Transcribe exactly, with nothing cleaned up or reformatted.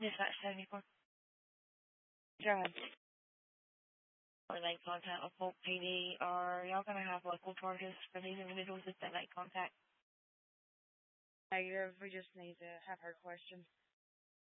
Dispatch seventy-four. Go ahead. For night contact with Polk P D, are y'all going to have local charges for these individuals if that night contact? Negative. We just need to have her questioned.